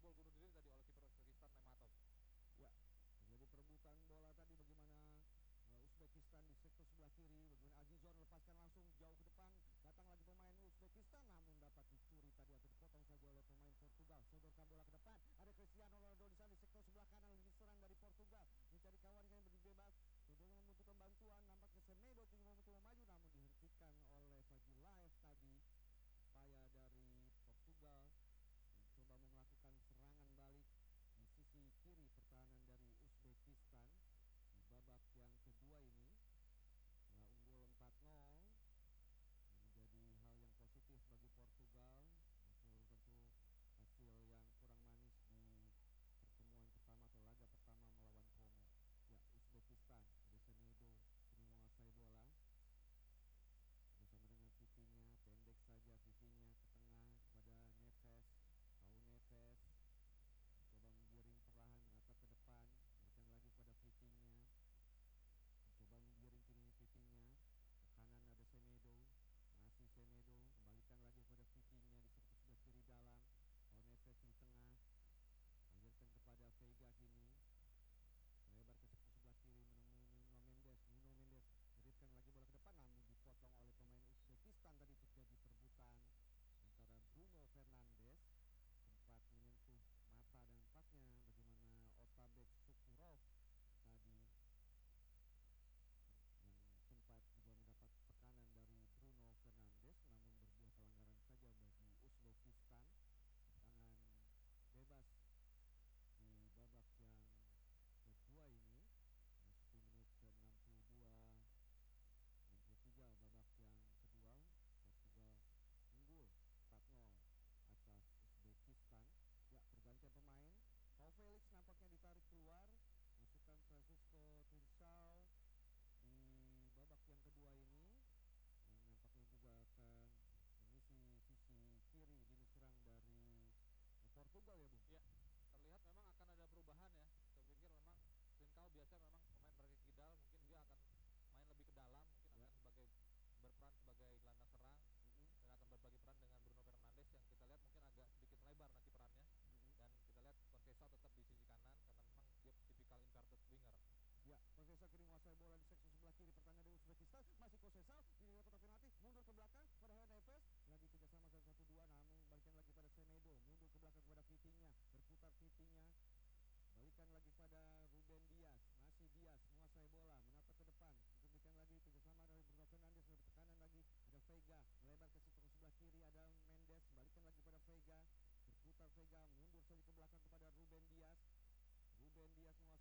jebol bunuh diri tadi oleh kiper Uzbekistan Nematov. Ya, jadi perebutan bola tadi bagaimana Uzbekistan di sektor sebelah kiri, bagaimana Azizor lepaskan langsung jauh ke depan, datang lagi pemain Uzbekistan namun dapat dicuri tadi atau dipotong saja oleh pemain Portugal. Sodorkan bola ke depan, ada Cristiano Ronaldo di sana di sektor sebelah kanan diserang dari Portugal, mencari kawan yang bebas. Sodorkan membutuhkan bantuan, nampaknya Semedo ingin mencoba maju namun dihentikan oleh Fagilaev tadi. Upaya dari Portugal mencoba melakukan serangan balik di sisi kiri pertahanan dari Uzbekistan di babak yang kedua ini. Setelah unggul 4-0, ini menjadi hal yang positif bagi Portugal. Itu tentu hasil yang kurang manis di pertemuan pertama atau laga pertama melawan Kongo. Ya, Uzbekistan, ada Semedo kini menguasai bola bersama dengan Vitinha, pendek saja Vitinha ke tengah kepada Neves. Tahu Neves coba menggiring perlahan menatap ke depan, berikan lagi kepada Vitinha, mencoba menggiring kini Vitinha ke kanan, ada Semedo, masih Semedo, kembalikan lagi kepada Vitinha di sektor sebelah kiri dalam. Tahu Neves di tengah, alirkan kepada Veiga kini, lebar ke sektor sebelah kiri menemui Nuno Mendes. Nuno Mendes berikan lagi bola ke depan namun dipotong oleh pemain Uzbekistan. Tadi terjadi perebutan antara Bruno Fernandes, sempat menyentuh mata dan empatnya bagaimana Otabek Sukurov tadi yang sempat juga mendapat tekanan dari Bruno Fernandes namun berbuah pelanggaran saja bagi Uzbekistan. Tangan bebas di babak yang kedua ini, masuk menit ke 62 63 babak yang kedua. Portugal unggul 4-0 atas Uzbekistan. Ya, pergantian pemain, João Felix nampaknya ditarik keluar, masukkan Francisco Trincao di babak yang kedua ini yang nampaknya juga akan mengisi sisi kiri lini serang dari Portugal ya, Bung. Ya, terlihat memang akan ada perubahan ya. Saya pikir memang Trincao biasa memang pemain bagi kidal, mungkin dia akan main lebih ke dalam, mungkin akan berperan sebagai gelandang serang dan akan berbagi peran dengan Bruno Fernandes yang kita lihat mungkin agak sedikit melebar nanti perannya. Dan kita lihat Conceição tetap di sisi kanan karena memang dia tipikal inverted winger. Ya, Conceição kini menguasai bola di sektor sebelah kiri pertahanan dari Uzbekistan. Masih Conceição di daerah kotak penalti, mundur ke belakang pada Neves, lagi kerjasama 1-2 namun balikan lagi pada Semedo, mundur ke belakang kepada Vitinha, berputar Vitinha, balikan lagi pada Ruben Dias, masih Dias menguasai bola, menatap ke depan, diberikan lagi kerjasama dari Bruno Fernandes, dari tekanan lagi ada Veiga, melebar ke sektor sebelah kiri ada Mendes, balikan lagi pada Veiga, berputar Veiga, mundur saja ke belakang kepada Ruben Dias. Ruben Dias menguasai